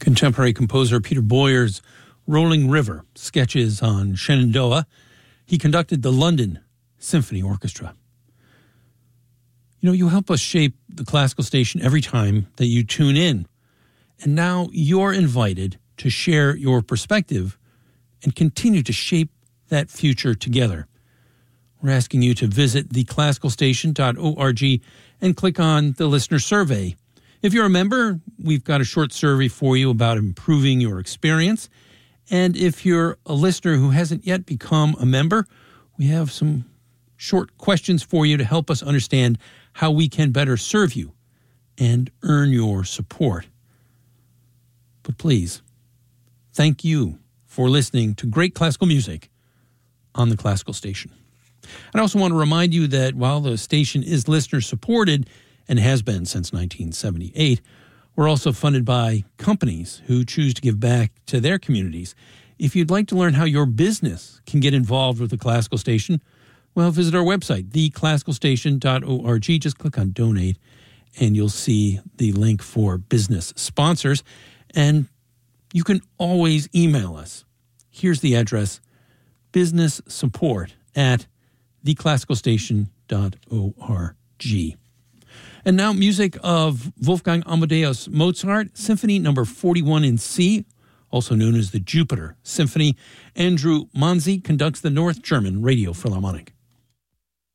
Contemporary composer Peter Boyer's Rolling River sketches on Shenandoah. He conducted the London Symphony Orchestra. You know, you help us shape the classical station every time that you tune in. And now you're invited to share your perspective and continue to shape that future together. We're asking you to visit theclassicalstation.org and click on the listener survey. If you're a member, we've got a short survey for you about improving your experience. And if you're a listener who hasn't yet become a member, we have some short questions for you to help us understand how we can better serve you and earn your support. But please, thank you for listening to great classical music on the Classical Station. I also want to remind you that while the station is listener-supported and has been since 1978, we're also funded by companies who choose to give back to their communities. If you'd like to learn how your business can get involved with the Classical Station, well, visit our website, theclassicalstation.org. Just click on Donate, and you'll see the link for business sponsors. And you can always email us. Here's the address, businesssupport@theclassicalstation.org. And now music of Wolfgang Amadeus Mozart, Symphony No. 41 in C, also known as the Jupiter Symphony. Andrew Manzi conducts the North German Radio Philharmonic.